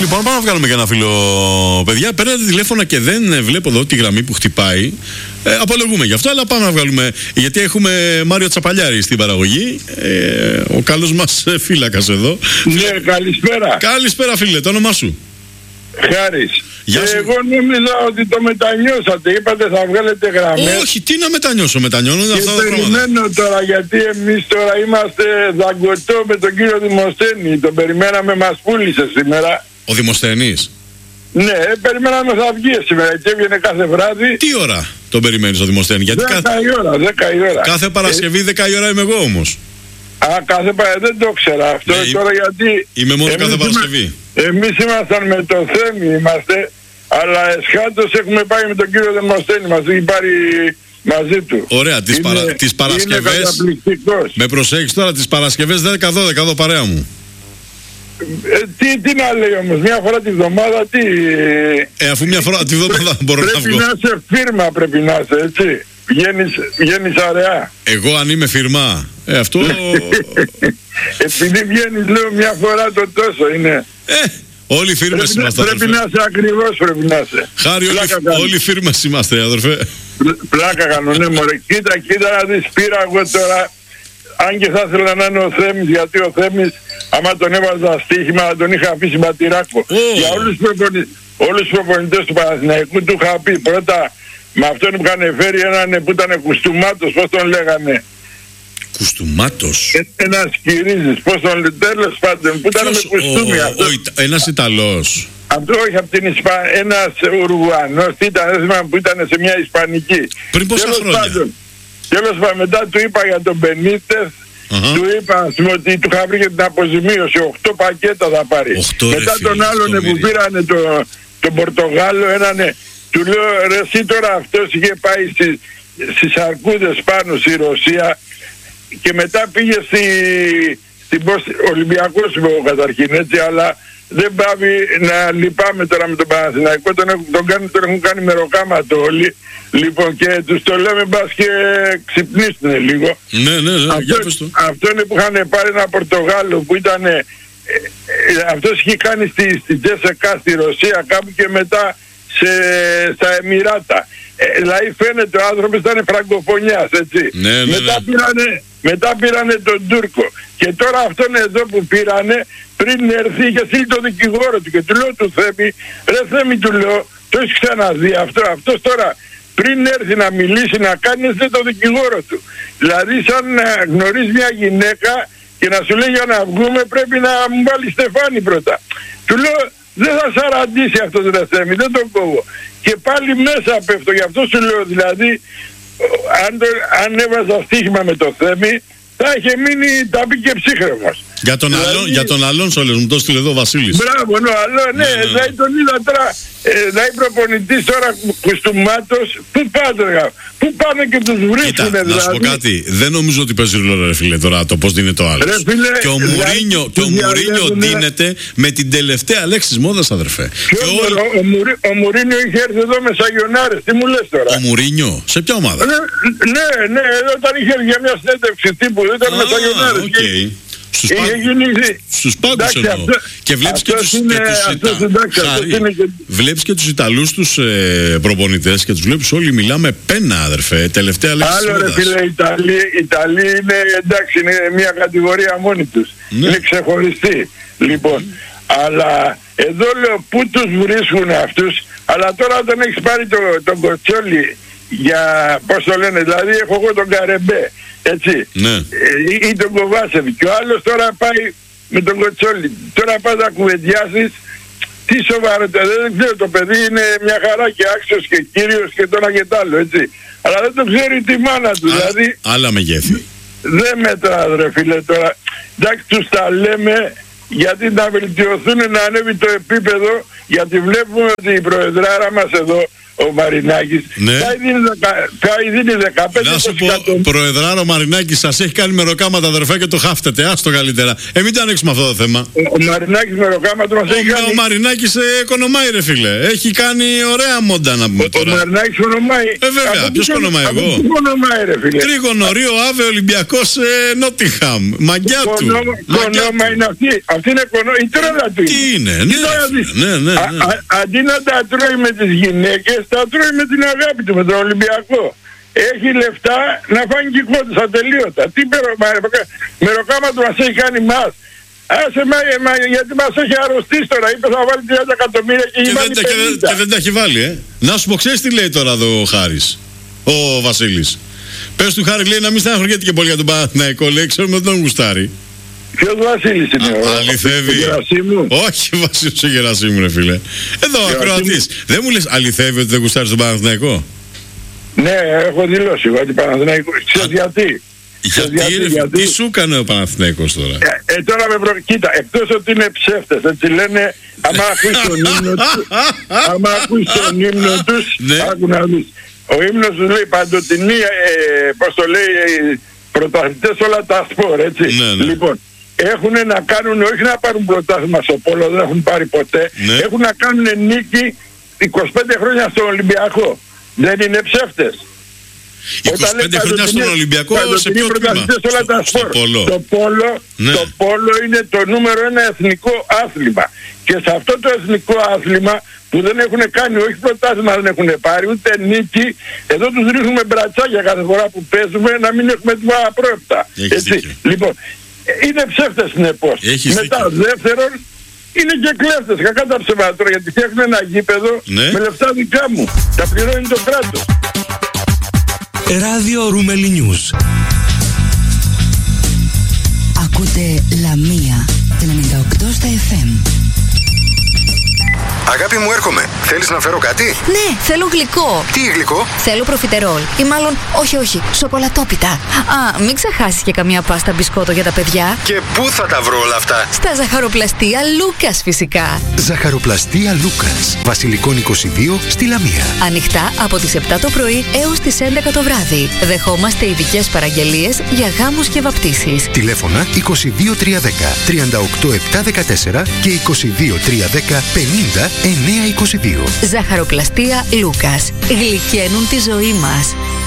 Λοιπόν, πάμε να βγάλουμε και ένα φίλο, παιδιά. Παίρνετε τηλέφωνα και δεν βλέπω εδώ τη γραμμή που χτυπάει. Απολογούμε γι' αυτό, αλλά πάμε να βγάλουμε. Γιατί έχουμε Μάριο Τσαπαλιάρη στην παραγωγή. Ο καλός μας φύλακας εδώ. Ναι, καλησπέρα. Καλησπέρα, φίλε, το όνομά σου? Χάρης. Εγώ νόμιζα ότι το μετανιώσατε. Είπατε θα βγάλετε γραμμές. Όχι, τι να μετανιώσω, μετανιώνω αυτά τα πράγματα. Περιμένω τώρα, γιατί εμείς τώρα είμαστε δαγκωτό με τον κύριο Δημοσθένη. Τον περιμέναμε, μας πούλησε σήμερα. Ο Δημοσθένης? Ναι, περιμέναμε θα βγει σήμερα και έβγαινε κάθε βράδυ. Τι ώρα τον περιμένεις ο Δημοσθένη? Γιατί 10 η ώρα, 10 η ώρα. Κάθε Παρασκευή 10 η ώρα είμαι εγώ όμως. Κάθε Παρασκευή δεν το ξέρα αυτό τώρα, γιατί είμαι μόνο κάθε Παρασκευή. Εμείς ήμασταν με το Θέμη, αλλά εσχάτως έχουμε πάει με τον κύριο Δημοσθένη, μας έχει πάρει μαζί του. Ωραία, τις Παρασκευές, με προσέχεις τώρα, τις Παρασκευές 10-12 εδώ παρέα μου. Τι να λέει όμως, μια φορά τη βδομάδα, τι... Αφού μια φορά τη βδομάδα μπορώ να βγω. Πρέπει να είσαι φίρμα, πρέπει να είσαι, έτσι. Βγαίνεις αραιά. Εγώ αν είμαι φιρμά, αυτό... Επειδή βγαίνεις, λέω, μια φορά το τόσο είναι. Όλοι φίρμες είμαστε, αδερφέ. Πρέπει να είσαι ακριβώς, πρέπει να είσαι. Χάρη, όλοι φίρμες είμαστε, αδερφέ. Πλάκα κάνω, ναι μωρέ. Κοίτα να δεις, πήρα εγώ τώρα, αν και θα ήθελα να είναι ο Θέμης, γιατί ο Θέμης, άμα τον έβαζα στοίχημα, θα τον είχα αφήσει μπατηράκο. Για όλους τους προπονητές του Παναθηναϊκού του είχα πει πρώτα, με αυτόν που είχαν φέρει έναν που ήταν Κουστούμάτος, πώς τον λέγανε. Κουστούμάτος? Ένας Κυρίζης, πώς τον τέλος πάντων, που ήταν με κουστούμι αυτό. Ένας Ιταλός. Αυτό όχι από την Ισπανία, ένας Ουρουγουανός, τι ήταν, δεν θυμάμαι, που ήταν σε μια Ισπανική. Πριν πόσα χρόνια? Τέλος πάντων, μετά του είπα για τον Μπενίτες, του είπα ότι του είχα βρει και την αποζημίωση, 8 πακέτα θα πάρει. Μετά τον άλλον που πήρανε τον Πορτογάλο, του λέω ρε εσύ τώρα, αυτός είχε πάει στις αρκούδες πάνω στη Ρωσία και μετά πήγε στην Ολυμπιακός καταρχήν, έτσι, αλλά δεν πάβει να λυπάμαι τώρα με τον Παναθηναϊκό, τον έχουν κάνει μεροκάματο όλοι, λοιπόν, και τους το λέμε μπας και ξυπνήσουνε λίγο. Ναι, αυτό είναι που είχαν πάρει ένα Πορτογάλο που ήταν, αυτός είχε κάνει στη Τζέσεκα στη Ρωσία κάπου και μετά στα Εμιράτα. Δηλαδή φαίνεται ο άνθρωπος ήταν φραγκοφωνιάς, έτσι. Μετά πήρανε τον Τούρκο. Και τώρα αυτόν εδώ που πήρανε, πριν έρθει, είχε στείλει τον δικηγόρο του και του λέω του Θέμη, ρε Θέμη, του λέω, το έχεις ξαναδεί αυτός τώρα πριν έρθει να μιλήσει, να κάνει, είστε το δικηγόρο του. Δηλαδή σαν να γνωρίζει μια γυναίκα και να σου λέει για να βγούμε πρέπει να μου βάλει στεφάνι πρώτα. Του λέω, δεν θα σ' αραντήσει αυτός, ρε Θέμη, δεν τον κόβω. Και πάλι μέσα πέφτω, γι' αυτό σου λέω, δηλαδή αν έβαζα στοίχημα με το Θέμη θα είχε μείνει ταπί και ψύχρεμος. Για τον άλλον σόλες μου το στείλε εδώ ο Βασίλης. Μπράβο, άλλο, ναι, δηλαδή τον είδα τώρα, δηλαδή προπονητής τώρα Κουστούμάτος, πού πάνε και τους βρίσκουνε δηλαδή. Να σου πω κάτι, δεν νομίζω ότι παίζει ρόλο ρε φίλε τώρα το πώς δίνεται ο άλλος. Και ο Μουρίνιο δίνεται με την τελευταία λέξη της μόδας, αδερφέ. Ο Μουρίνιο είχε έρθει εδώ με σαγιονάρες, τι μου λες τώρα. Ο Μουρίνιο, σε ποια ομάδα? Ναι, όταν είχε έρθει για μια συνέντευξη τύπου, ήταν με σαγιονάρες. Στους πάγκους εννοώ. Και βλέπεις και τους Ιταλούς τους προπονητές και τους βλέπεις όλοι μιλάμε πένα, αδερφέ. Τελευταία λέξη. Άλλο ρε φίλε, οι Ιταλοί είναι, εντάξει, είναι μια κατηγορία μόνοι τους. Είναι ξεχωριστοί. Λοιπόν, αλλά εδώ λέω πού τους βρίσκουν αυτούς. Αλλά τώρα όταν έχεις πάρει τον Κοτσόλι για, πώς το λένε, δηλαδή έχω εγώ τον Καρεμπέ, έτσι, ή τον Κοβάσεβι, και ο άλλος τώρα πάει με τον Κοτσόλι. Τώρα πας να κουβεντιάσεις, τι σοβαρότητα, δεν ξέρω, το παιδί είναι μια χαρά και άξιος και κύριος και το ένα και το άλλο, έτσι, αλλά δεν το ξέρει τη μάνα του, δηλαδή άλλα μεγέθη. Δεν μέτρα ρε φίλε τώρα, εντάξει, τους τα λέμε γιατί να βελτιωθούν, να ανέβει το επίπεδο, γιατί βλέπουμε ότι η προεδράρα μας εδώ, ο Μαρινάκης, Ναι. θα δίνει 15. Να σου πω, προεδράρο Μαρινάκης, σας έχει κάνει μεροκάματα αδερφέ και το χάφτετε. Άστο καλύτερα. Μην το ανοίξουμε αυτό το θέμα. Ο Μαρινάκης μεροκάματα μας έχει κάνει. Ο Μαρινάκης οικονομάει ρε φίλε. Έχει κάνει ωραία μόντα να πούμε τώρα. Ο Μαρινάκης οικονομάει. Βέβαια, ποιος οικονομάει εγώ? Οικονομάει ρε φίλε. Τρίγωνο, Ρίο, Άβε, Ολυμπιακός, Νότιχαμ. Μαγκιά του. Κονόμα είναι αυτή. Αυτή είναι η τρέλα του. Τι είναι, ναι. Αντί να τα τρώει με τις γυναίκες, τα τρώει με την αγάπη του, με τον Ολυμπιακό. Έχει λεφτά να φάνει κυκλώτες ατελείωτα. Τι μεροκάματο μας έχει κάνει μας. Άσε γιατί μας έχει αρρωστήσει τώρα. Είπε θα βάλει 30 εκατομμύρια και έχει βάλει 50. Και δεν τα έχει βάλει, Να σου πω, ξέρεις τι λέει τώρα εδώ ο Χάρης, ο Βασίλης. Πες του Χάρη, λέει, να μην στεναχωριέται και πολύ για τον Παναθηναϊκό, λέει, ξέρουμε ότι τον γουστάρει. Ποιος Βασίλης είναι αληθεύει? Όχι, Βασίλης ο Γερασίμου, ρε φίλε. Εδώ ο ακροατής. Δεν μου λες αληθεύει ότι δεν γουστάρει τον Παναθηναϊκό? Ναι, έχω δηλώσει ότι Παναθηναϊκό. Ξέρεις γιατί? Γιατί τι σου έκανε ο Παναθηναϊκός τώρα? Τώρα κοίτα, εκτός ότι είναι ψεύτες, έτσι λένε, άμα ακούεις τον ύμνο τους, άκου να δεις. Ο ύμνος τους λέει παντοτινή, πώς το λέει, πρωταθλητές όλα τα σπορ, έτσι. Λοιπόν, έχουν να κάνουν, όχι να πάρουν πρωτάθλημα στο πόλο, δεν έχουν πάρει ποτέ, έχουν να κάνουν νίκη 25 χρόνια στον Ολυμπιακό. Δεν είναι ψεύτες? 25 χρόνια στον Ολυμπιακό, σε ποιο τμήμα? Το πόλο είναι το νούμερο 1 εθνικό άθλημα. Και σε αυτό το εθνικό άθλημα που δεν έχουν κάνει, όχι πρωτάθλημα δεν έχουν πάρει, ούτε νίκη, εδώ τους ρίχνουμε μπρατσάκια κάθε φορά που παίζουμε να μην έχουμε τίποτα απρόεπτα. Λοιπόν, είναι ψεύτες συνεπώς. Μετά δεύτερον, είναι και κλέφτες, κακά τα ψέματα, γιατί φτιάχνουν ένα γήπεδο με λεφτά δικά μου. Τα πληρώνει το κράτος. Ράδιο Ρούμελι Νιούς. Ακούτε Λαμία 98 στα FM. Αγάπη μου, έρχομαι. Θέλεις να φέρω κάτι? Ναι, θέλω γλυκό. Τι γλυκό? Θέλω προφιτερόλ. Ή μάλλον, όχι, σοκολατόπιτα. Α, μην ξεχάσεις και καμία πάστα μπισκότο για τα παιδιά. Και πού θα τα βρω όλα αυτά? Στα ζαχαροπλαστεία Λούκας φυσικά. Ζαχαροπλαστεία Λούκας, Βασιλικών 22 στη Λαμία. Ανοιχτά από τις 7 το πρωί έως τις 11 το βράδυ. Δεχόμαστε ειδικές παραγγελίες για γάμους και βαπτίσεις. Τηλέφωνα 22310 38714 και 22310 50 922. Ζαχαροπλαστεία Λούκας. Γλυκαίνουν τη ζωή μας.